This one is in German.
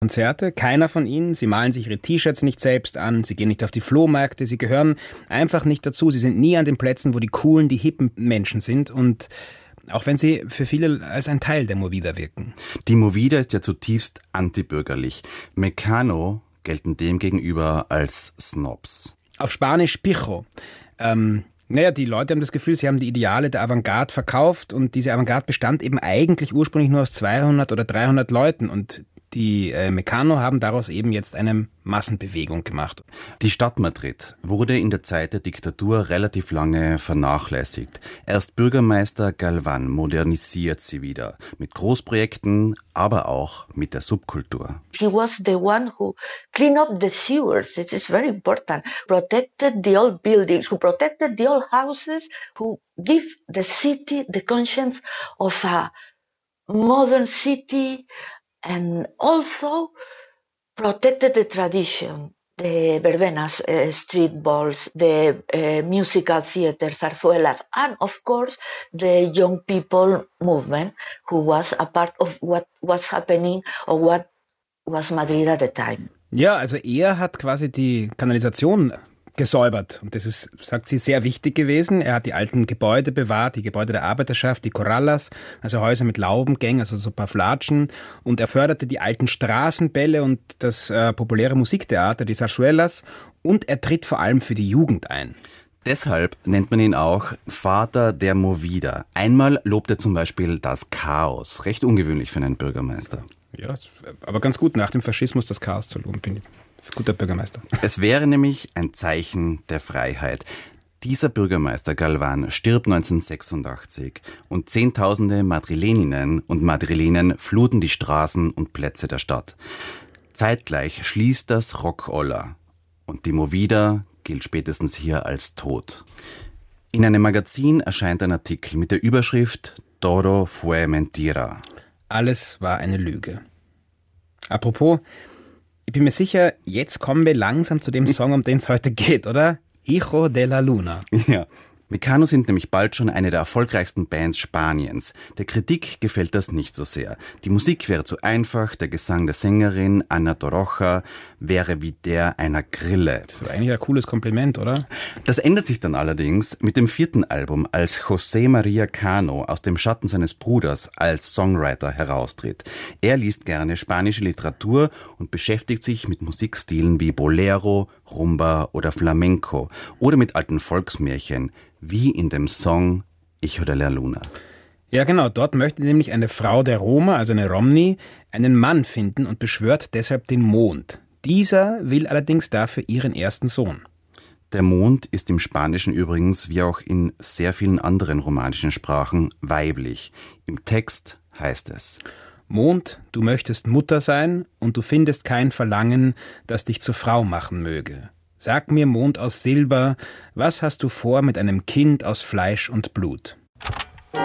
Konzerte, keiner von ihnen, sie malen sich ihre T-Shirts nicht selbst an, sie gehen nicht auf die Flohmärkte, sie gehören einfach nicht dazu, sie sind nie an den Plätzen, wo die coolen, die hippen Menschen sind und auch wenn sie für viele als ein Teil der Movida wirken. Die Movida ist ja zutiefst antibürgerlich. Mecano gelten demgegenüber als Snobs. Auf Spanisch Pijo. Die Leute haben das Gefühl, sie haben die Ideale der Avantgarde verkauft und diese Avantgarde bestand eben eigentlich ursprünglich nur aus 200 oder 300 Leuten und die Mecano haben daraus eben jetzt eine Massenbewegung gemacht. Die Stadt Madrid wurde in der Zeit der Diktatur relativ lange vernachlässigt. Erst Bürgermeister Galván modernisiert sie wieder. Mit Großprojekten, aber auch mit der Subkultur. He was the one who cleaned up the sewers. It is very important. Protected the old buildings, who protected the old houses, who give the city the conscience of a modern city. And also protected the tradition, the verbenas, street balls, the musical theater, zarzuelas, and of course the young people movement, who was a part of what was happening or what was Madrid at the time. Ja, also er hat quasi die Kanalisation gesäubert. Und das ist, sagt sie, sehr wichtig gewesen. Er hat die alten Gebäude bewahrt, die Gebäude der Arbeiterschaft, die Corrales, also Häuser mit Laubengängen, also so ein paar Flatschen. Und er förderte die alten Straßenbälle und das populäre Musiktheater, die Zarzuelas. Und er tritt vor allem für die Jugend ein. Deshalb nennt man ihn auch Vater der Movida. Einmal lobt er zum Beispiel das Chaos. Recht ungewöhnlich für einen Bürgermeister. Ja, aber ganz gut, nach dem Faschismus das Chaos zu loben, bin ich. Guter Bürgermeister. Es wäre nämlich ein Zeichen der Freiheit. Dieser Bürgermeister Galván stirbt 1986 und Zehntausende Madrileninnen und Madrilenen fluten die Straßen und Plätze der Stadt. Zeitgleich schließt das Rock-Olla und die Movida gilt spätestens hier als tot. In einem Magazin erscheint ein Artikel mit der Überschrift Todo fue mentira. Alles war eine Lüge. Apropos, ich bin mir sicher, jetzt kommen wir langsam zu dem Song, um den es heute geht, oder? Hijo de la Luna. Ja. Mecano sind nämlich bald schon eine der erfolgreichsten Bands Spaniens. Der Kritik gefällt das nicht so sehr. Die Musik wäre zu einfach, der Gesang der Sängerin Ana Torroja wäre wie der einer Grille. Das ist eigentlich ein cooles Kompliment, oder? Das ändert sich dann allerdings mit dem 4. Album, als José María Cano aus dem Schatten seines Bruders als Songwriter heraustritt. Er liest gerne spanische Literatur und beschäftigt sich mit Musikstilen wie Bolero, Rumba oder Flamenco oder mit alten Volksmärchen, wie in dem Song Hijo de la Luna. Ja, genau. Dort möchte nämlich eine Frau der Roma, also eine Romni, einen Mann finden und beschwört deshalb den Mond. Dieser will allerdings dafür ihren ersten Sohn. Der Mond ist im Spanischen übrigens, wie auch in sehr vielen anderen romanischen Sprachen, weiblich. Im Text heißt es: Mond, du möchtest Mutter sein und du findest kein Verlangen, das dich zur Frau machen möge. Sag mir, Mond aus Silber, was hast du vor mit einem Kind aus Fleisch und Blut?